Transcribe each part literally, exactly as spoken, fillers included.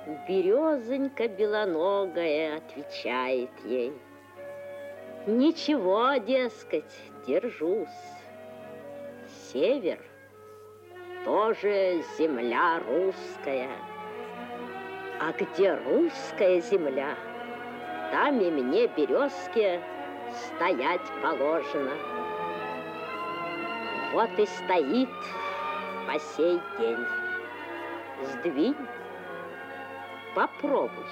Березонька белоногая отвечает ей: ничего, дескать, держусь. Север тоже земля русская, а где русская земля, там и мне, березке, стоять положено. Вот и стоит по сей день. Сдвинь, попробуй.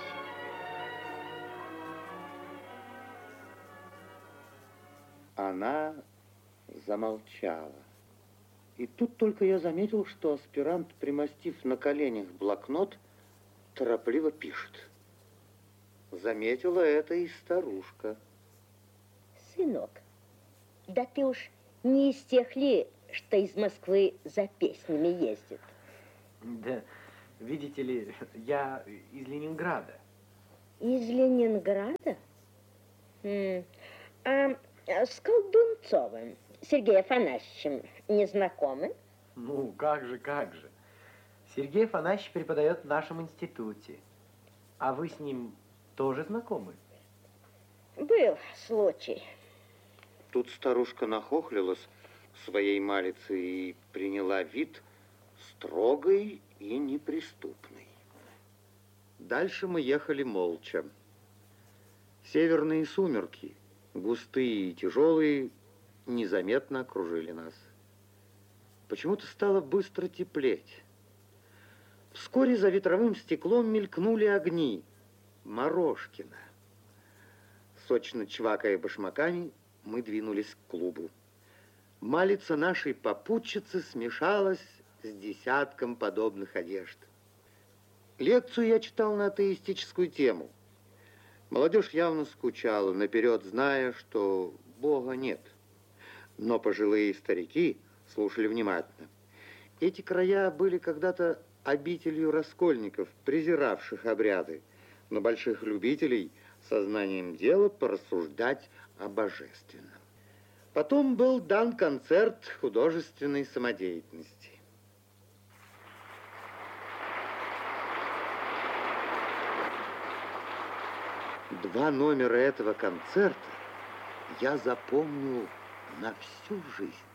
Она замолчала. И тут только я заметил, что аспирант, примостив на коленях блокнот, торопливо пишет. Заметила это и старушка. Сынок, да ты уж не из тех ли, что из Москвы за песнями ездит? Да, видите ли, я из Ленинграда. Из Ленинграда? М а с Колдунцовым Сергеем Афанасьевичем не знакомы? Ну, как же, как же. Сергей Афанасьевич преподает в нашем институте. А вы с ним тоже знакомы? Был случай. Тут старушка нахохлилась своей малицей и приняла вид строгой и неприступный. Дальше мы ехали молча. Северные сумерки, густые и тяжелые, незаметно окружили нас. Почему-то стало быстро теплеть. Вскоре за ветровым стеклом мелькнули огни Морошкина. Сочно чвакая башмаками, мы двинулись к клубу. Малица нашей попутчицы смешалась с десятком подобных одежд. Лекцию я читал на атеистическую тему. Молодежь явно скучала, наперед зная, что Бога нет. Но пожилые старики слушали внимательно. Эти края были когда-то обителью раскольников, презиравших обряды, но больших любителей сознанием дела порассуждать о божественном. Потом был дан концерт художественной самодеятельности. Два номера этого концерта я запомню на всю жизнь.